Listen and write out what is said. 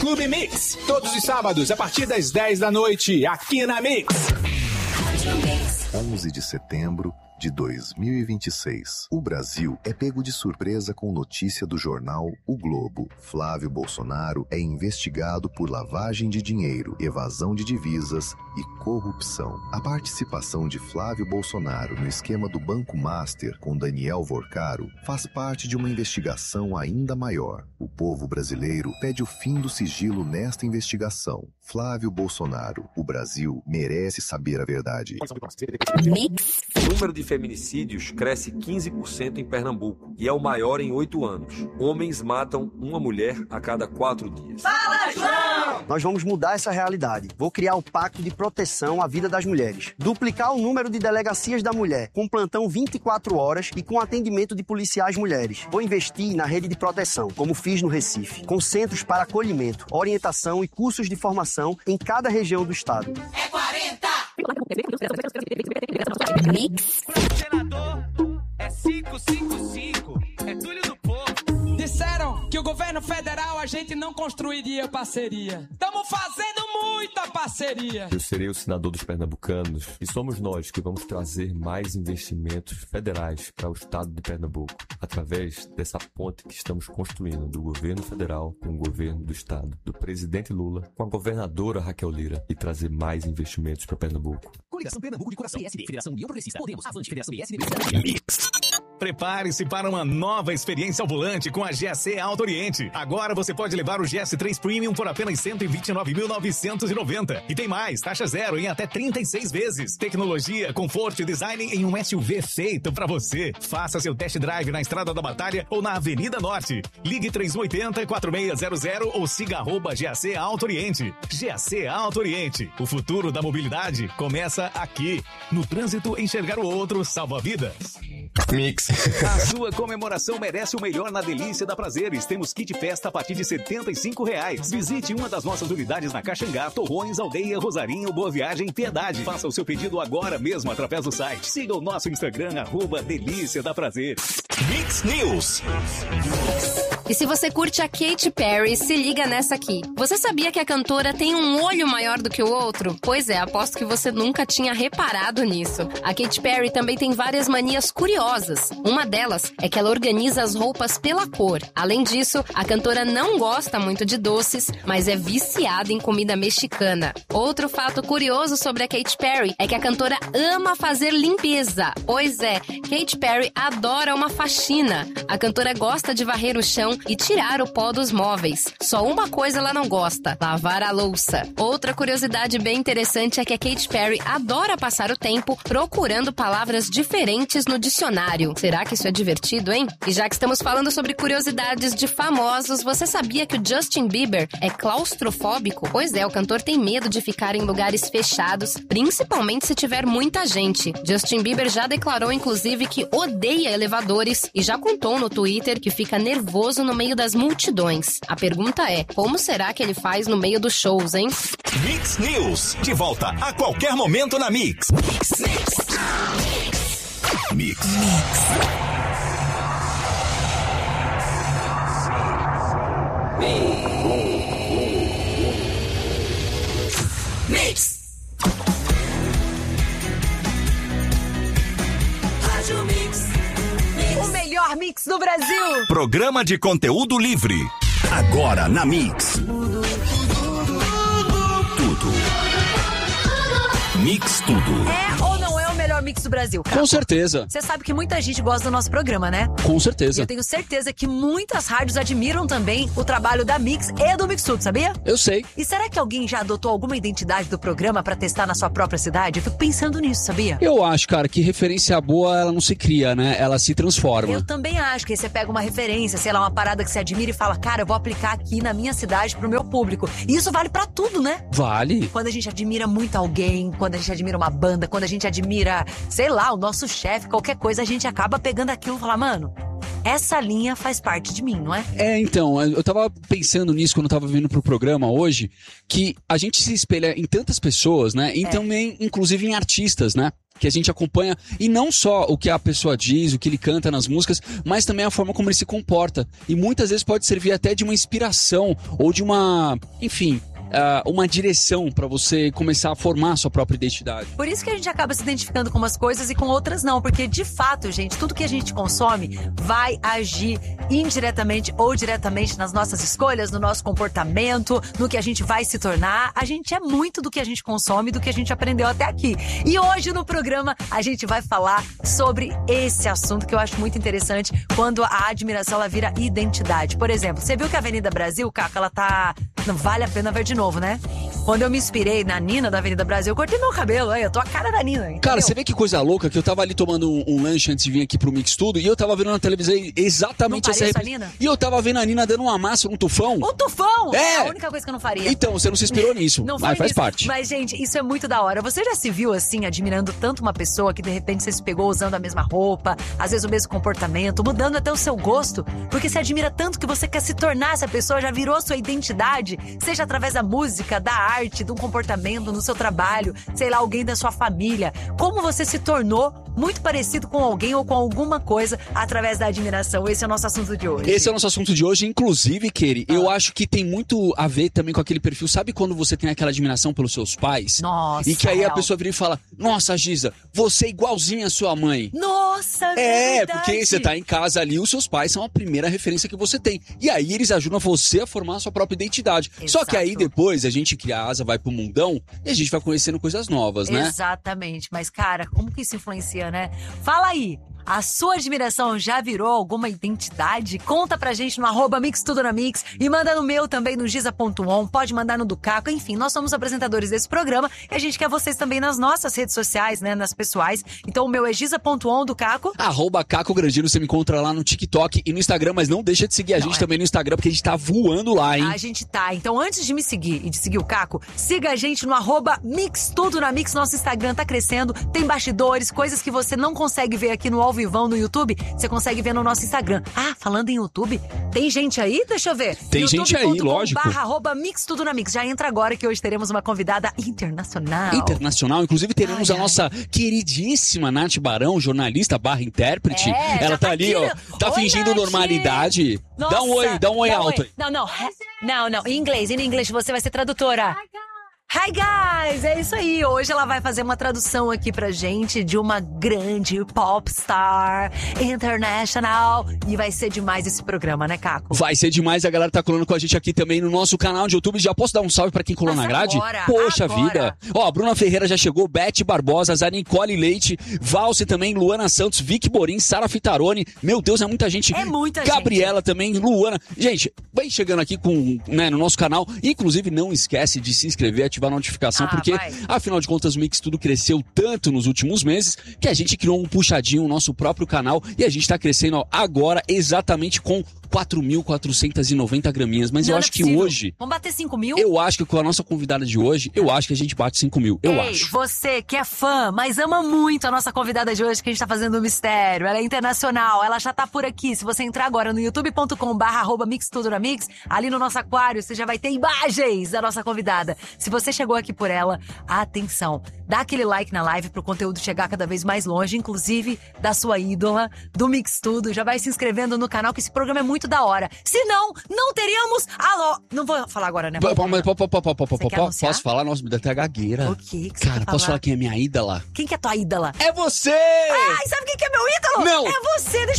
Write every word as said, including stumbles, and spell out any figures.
Clube Mix. Todos os sábados, a partir das dez da noite, aqui na Mix. onze de setembro de dois mil e vinte e seis. O Brasil é pego de surpresa com notícia do jornal O Globo. Flávio Bolsonaro é investigado por lavagem de dinheiro, evasão de divisas e corrupção. A participação de Flávio Bolsonaro no esquema do Banco Master com Daniel Vorcaro faz parte de uma investigação ainda maior. O povo brasileiro pede o fim do sigilo nesta investigação. Flávio Bolsonaro, o Brasil merece saber a verdade. Mix. O número de feminicídios cresce quinze por cento em Pernambuco e é o maior em oito anos. Homens matam uma mulher a cada quatro dias. Fala, João! Nós vamos mudar essa realidade. Vou criar o Pacto de Proteção à Vida das Mulheres. Duplicar o número de delegacias da mulher, com plantão vinte e quatro horas e com atendimento de policiais mulheres. Vou investir na rede de proteção, como fiz no Recife, com centros para acolhimento, orientação e cursos de formação em cada região do estado. É quarenta! Mix. O senador é cinco cinco cinco, é Túlio do Povo. Disseram que o governo federal a gente não construiria parceria. Estamos fazendo muita parceria. Eu serei o senador dos pernambucanos e somos nós que vamos trazer mais investimentos federais para o estado de Pernambuco, através dessa ponte que estamos construindo do governo federal com o governo do estado, do presidente Lula com a governadora Raquel Lira, e trazer mais investimentos para Pernambuco. Coligação Pernambuco de Coração, P S D, Federação União Progressista, Podemos, Avante, Federação B S D. Mix. Prepare-se para uma nova experiência ao volante com a G A C Auto Oriente. Agora você pode levar o G S três Premium por apenas cento e vinte e nove mil novecentos e noventa. E tem mais, taxa zero em até trinta e seis vezes. Tecnologia, conforto e design em um S U V feito para você. Faça seu test drive na Estrada da Batalha ou na Avenida Norte. Ligue três um oito zero, quatro seis zero zero ou siga arroba G A C Auto Oriente. G A C Auto Oriente. O futuro da mobilidade começa aqui. No trânsito, enxergar o outro salva vidas. Mix. A sua comemoração merece o melhor na Delícia da Prazeres. Temos kit festa a partir de setenta e cinco reais. Visite uma das nossas unidades na Caxangá, Torrões, Aldeia, Rosarinho, Boa Viagem e Piedade. Faça o seu pedido agora mesmo através do site. Siga o nosso Instagram, arroba Delícia da Prazeres. Mix News. E se você curte a Katy Perry, se liga nessa aqui. Você sabia que a cantora tem um olho maior do que o outro? Pois é, aposto que você nunca tinha reparado nisso. A Katy Perry também tem várias manias curiosas. Uma delas é que ela organiza as roupas pela cor. Além disso, a cantora não gosta muito de doces, mas é viciada em comida mexicana. Outro fato curioso sobre a Katy Perry é que a cantora ama fazer limpeza. Pois é, Katy Perry adora uma faxina. A cantora gosta de varrer o chão e tirar o pó dos móveis. Só uma coisa ela não gosta: lavar a louça. Outra curiosidade bem interessante é que a Katy Perry adora passar o tempo procurando palavras diferentes no dicionário. Será que isso é divertido, hein? E já que estamos falando sobre curiosidades de famosos, você sabia que o Justin Bieber é claustrofóbico? Pois é, o cantor tem medo de ficar em lugares fechados, principalmente se tiver muita gente. Justin Bieber já declarou, inclusive, que odeia elevadores e já contou no Twitter que fica nervoso no meio das multidões. A pergunta é, como será que ele faz no meio dos shows, hein? Mix News, de volta a qualquer momento na Mix. Mix. Mix. Mix. Mix. Rádio Mix. O melhor mix do Brasil. Programa de conteúdo livre. Agora na Mix. Tudo. Mix Tudo. É ou não é o melhor mix do Brasil? Com certeza. Você sabe que muita gente gosta do nosso programa, né? Com certeza. E eu tenho certeza que muitas rádios admiram também o trabalho da Mix e do Mix Tudo, sabia? Eu sei. E será que alguém já adotou alguma identidade do programa pra testar na sua própria cidade? Eu fico pensando nisso, sabia? Eu acho, cara, que referência boa, ela não se cria, né? Ela se transforma. Eu também acho que aí você pega uma referência, sei lá, uma parada que você admira e fala, cara, eu vou aplicar aqui na minha cidade pro meu público. E isso vale pra tudo, né? Vale. Quando a gente admira muito alguém, quando a gente admira uma banda, quando a gente admira, sei lá, o nosso chefe, qualquer coisa, a gente acaba pegando aquilo e fala, mano, essa linha faz parte de mim, não é? É, então, eu tava pensando nisso quando eu tava vindo pro programa hoje, que a gente se espelha em tantas pessoas, né? E É. também, inclusive, em artistas, né? Que a gente acompanha, e não só o que a pessoa diz, o que ele canta nas músicas, mas também a forma como ele se comporta. E muitas vezes pode servir até de uma inspiração, ou de uma, enfim, uh, uma direção pra você começar a formar a sua própria identidade. Por isso que a gente acaba se identificando com umas coisas e com outras não. Porque, de fato, gente, tudo que a gente consome vai agir indiretamente ou diretamente nas nossas escolhas, no nosso comportamento, no que a gente vai se tornar. A gente é muito do que a gente consome, do que a gente aprendeu até aqui. E hoje, no programa, a gente vai falar sobre esse assunto que eu acho muito interessante, quando a admiração ela vira identidade. Por exemplo, você viu que a Avenida Brasil, Caco, ela tá... Não vale a pena ver de novo, né? Quando eu me inspirei na Nina da Avenida Brasil, eu cortei meu cabelo, aí eu tô a cara da Nina. Entendeu? Cara, você vê que coisa louca, que eu tava ali tomando um, um lanche antes de vir aqui pro Mix Tudo, e eu tava vendo na televisão exatamente Não essa pareço a repri- Nina? E eu tava vendo a Nina dando uma massa, um tufão. O tufão! É. É a única coisa que eu não faria. Então, você não se inspirou nisso, Não foi mas faz nisso. parte. Mas, gente, isso é muito da hora. Você já se viu, assim, admirando tanto uma pessoa que, de repente, você se pegou usando a mesma roupa, às vezes o mesmo comportamento, mudando até o seu gosto? Porque você admira tanto que você quer se tornar essa pessoa, já virou sua identidade, seja através da música, da arte, de um comportamento, no seu trabalho, sei lá, alguém da sua família. Como você se tornou muito parecido com alguém ou com alguma coisa através da admiração? Esse é o nosso assunto de hoje. Esse é o nosso assunto de hoje, inclusive, Keri, Ah. eu acho que tem muito a ver também com aquele perfil. Sabe quando você tem aquela admiração pelos seus pais? Nossa, E que aí real. a pessoa vira e fala, nossa, Giza, você é igualzinha a sua mãe. Nossa, É, verdade. porque você tá em casa ali, os seus pais são a primeira referência que você tem. E aí eles ajudam você a formar a sua própria identidade. Só que aí Exato. depois a gente cria a asa, vai pro mundão e a gente vai conhecendo coisas novas, né? Exatamente. Mas, cara, como que isso influencia, né? Fala aí. A sua admiração já virou alguma identidade? Conta pra gente no arroba Mix Tudo na Mix e manda no meu também, no giza ponto on. Pode mandar no do Caco. Enfim, nós somos apresentadores desse programa e a gente quer vocês também nas nossas redes sociais, né? Nas pessoais. Então o meu é giza ponto on do Caco. Arroba Caco Grandino, você me encontra lá no TikTok e no Instagram, mas não deixa de seguir a Não, gente é. também no Instagram, porque a gente tá voando lá, hein? A gente tá. Então, antes de me seguir e de seguir o Caco, siga a gente no arroba Mix Tudo na Mix. Nosso Instagram tá crescendo, tem bastidores, coisas que você não consegue ver aqui no Ao Vivão, no YouTube, você consegue ver no nosso Instagram. Ah, falando em YouTube, tem gente aí? Deixa eu ver. Tem gente aí, lógico. Barra, arroba Mix Tudo na Mix. Já entra agora que hoje teremos uma convidada internacional. Internacional, inclusive teremos Ai, a nossa queridíssima Nath Barão, jornalista barra intérprete. É, Ela já tá, tá ali, aqui, ó, né? tá Oi, fingindo Nath. normalidade. Nossa, dá um oi, dá um oi alto aí. Não, não. Não, não. Em inglês, em inglês você vai ser tradutora. Hi guys, é isso aí. Hoje ela vai fazer uma tradução aqui pra gente de uma grande popstar international. E vai ser demais esse programa, né, Caco? Vai ser demais, a galera tá colando com a gente aqui também no nosso canal de YouTube. Já posso dar um salve pra quem colou Mas na grade? agora, Poxa agora. vida. Ó, a Bruna Ferreira já chegou, Beth Barbosa, a Nicole Leite, Valse também, Luana Santos, Vicky Borim, Sara Fitaroni. Meu Deus, é muita gente. É muita Gabriela também, Luana. Gente, vem chegando aqui com, né, no nosso canal. Inclusive, não esquece de se inscrever, ativar a notificação, Ah, porque, vai. afinal de contas, o Mix Tudo cresceu tanto nos últimos meses que a gente criou um puxadinho, o nosso próprio canal, e a gente tá crescendo ó, agora exatamente com quatro mil quatrocentas e noventa graminhas. Mas Não, eu não acho é que possível. hoje, Vamos bater cinco mil? eu acho que com a nossa convidada de hoje, eu acho que a gente bate cinco mil. Eu Ei, acho. você que é fã, mas ama muito a nossa convidada de hoje, que a gente tá fazendo um mistério. Ela é internacional, ela já tá por aqui. Se você entrar agora no youtube ponto com barra arroba Mix Tudo na Mix, ali no nosso aquário, você já vai ter imagens da nossa convidada. Se você chegou aqui por ela, atenção. Dá aquele like na live pro conteúdo chegar cada vez mais longe, inclusive da sua ídola, do Mix Tudo. Já vai se inscrevendo no canal, que esse programa é muito da hora. Se não, não teríamos... Alô, não vou falar agora, né? P- p- mas, p- p- p- p- p- Você quer p- anunciar? Posso falar? Nossa, me dá até gagueira. O que que você Cara, quer posso falar? falar quem é minha ídola? Quem que é tua ídola? É você! Ai, sabe quem que é meu ídolo? Não. É você, deixa